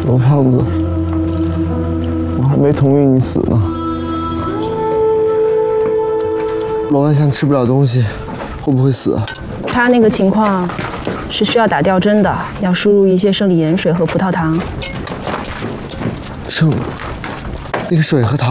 罗胖子，我还没同意你死呢。罗万象吃不了东西，会不会死？ 他那个情况是需要打吊针的，要输入一些生理盐水和葡萄糖。 那个水和糖。